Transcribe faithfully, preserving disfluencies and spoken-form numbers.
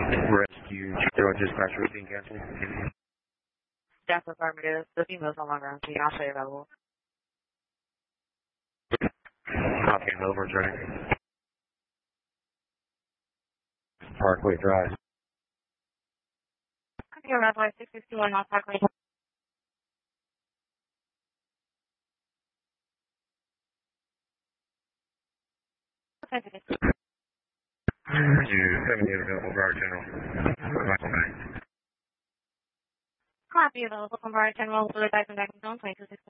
Rescue zero dispatch routine cancel. Staff affirmative. The female's no longer on scene. I'll show you available. Copy and over, returning. Parkway Drive. Copy around by six sixty-one North Parkway. seventy-eight available, Broward General. Copy available from Broward General. Blue Dice and Back Zone twenty-two sixty.